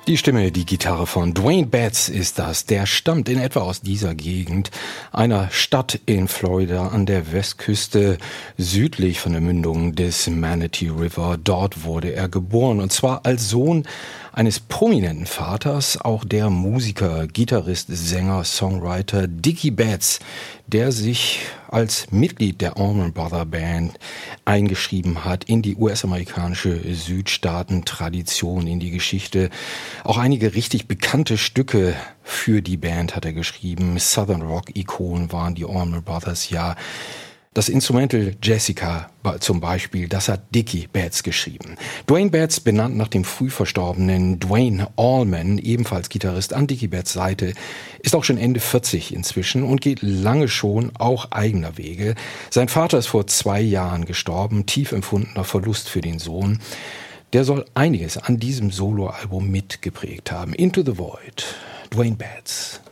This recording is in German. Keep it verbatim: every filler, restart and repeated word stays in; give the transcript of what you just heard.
Die Stimme, die Gitarre von Dwayne Betts ist das. Der stammt in etwa aus dieser Gegend, einer Stadt in Florida an der Westküste, südlich von der Mündung des Manatee River. Dort wurde er geboren, und zwar als Sohn eines prominenten Vaters, auch der Musiker, Gitarrist, Sänger, Songwriter Dickie Betts, der sich als Mitglied der Allman Brothers Band eingeschrieben hat in die U S-amerikanische Südstaaten-Tradition, in die Geschichte. Auch einige richtig bekannte Stücke für die Band hat er geschrieben. Southern Rock-Ikonen waren die Allman Brothers ja. Das Instrumental Jessica zum Beispiel, das hat Dickie Betts geschrieben. Dwayne Betts, benannt nach dem früh verstorbenen Duane Allman, ebenfalls Gitarrist an Dickie Betts Seite, ist auch schon Ende vierzig inzwischen und geht lange schon auch eigener Wege. Sein Vater ist vor zwei Jahren gestorben, tief empfundener Verlust für den Sohn. Der soll einiges an diesem Soloalbum mitgeprägt haben. Into the Void, Dwayne Betts.